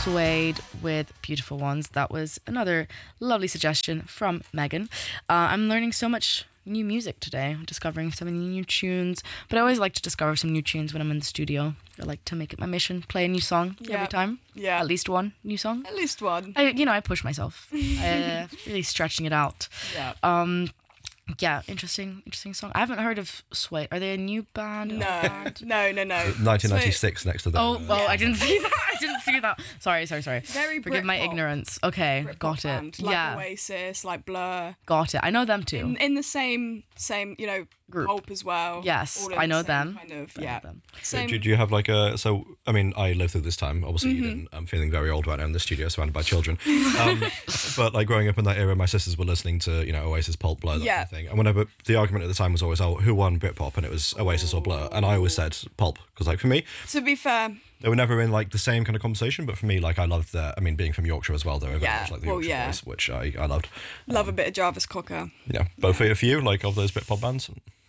Suede with Beautiful Ones. That was another lovely suggestion from Megan. I'm learning so much new music today. I'm discovering so many new tunes, but I always like to discover some new tunes when I'm in the studio. I like to make it my mission, play a new song every time. Yeah. At least one new song. At least one. I push myself. Really stretching it out. Yeah. Yeah, interesting song. I haven't heard of Sway. Are they a new band? No. 1996 next to that. Oh, well, I didn't see that. Sorry. Very Forgive my Britpop. ignorance. Okay, Britpop got it. band, like Yeah, Oasis, like Blur. got it. I know them too. In the same, Group. Pulp as well. Yes, All in I the know same them. Kind of, I know yeah. them. Same. Did you have like a... So, I mean, I lived through this time. Obviously, you didn't. I'm feeling very old right now in the studio surrounded by children. But like growing up in that era, my sisters were listening to, Oasis, Pulp, Blur, that kind of thing. And whenever the argument at the time was always, oh, who won Britpop? And it was Oasis or Blur. And I always said Pulp. Because like for me... To be fair... They were never in like the same kind of conversation, but for me, like I loved being from Yorkshire as well, they were very much like the Yorkshire voice, which I loved. Love a bit of Jarvis Cocker. Yeah, but for you, like of those Britpop bands?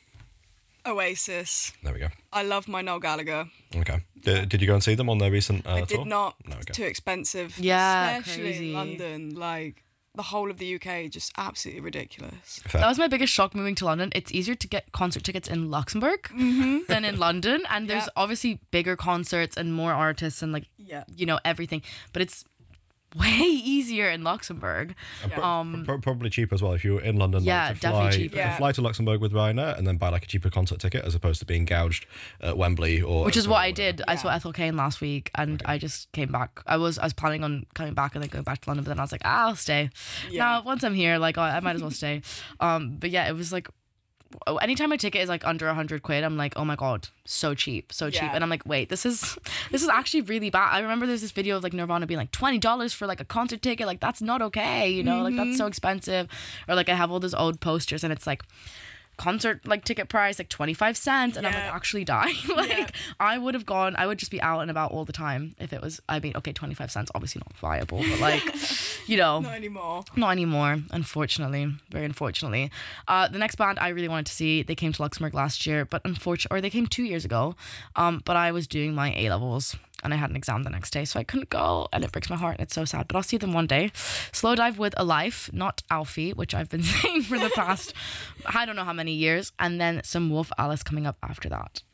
Oasis. There we go. I love my Noel Gallagher. Okay. Did you go and see them on their recent I tour? did not. No, okay. Too expensive. Yeah, Especially crazy. in London. Like, the whole of the UK, just absolutely ridiculous. Fair. That was my biggest shock moving to London. It's easier to get concert tickets in Luxembourg than in London. And there's obviously bigger concerts and more artists and like, everything. But it's way easier in Luxembourg. Probably cheaper as well if you were in London. Yeah, like, to definitely fly, cheaper. to fly to Luxembourg with Ryanair and then buy like a cheaper concert ticket as opposed to being gouged at Wembley or... Which is what I whatever. did. I saw Ethel Kane last week and I just came back. I was planning on coming back and then going back to London, but then I was like, I'll stay. Yeah. Now, once I'm here, like, I might as well stay. But yeah, it was like, anytime my ticket is like under 100 quid, I'm like, oh my god, so cheap. And I'm like, wait, this is actually really bad. I remember there's this video of like Nirvana being like $20 for like a concert ticket, like that's not okay, like that's so expensive. Or like I have all those old posters and it's like concert like ticket price like 25 cents and I'm like actually dying. I would just be out and about all the time if it was, 25 cents obviously not viable, but like not anymore, unfortunately, very unfortunately. The next band I really wanted to see, they came to Luxembourg last year, but they came 2 years ago, but I was doing my A-levels and I had an exam the next day, so I couldn't go, and it breaks my heart. It's so sad, but I'll see them one day. Slowdive with A Life, not Alfie, which I've been saying for the past I don't know how many years, and then some Wolf Alice coming up after that.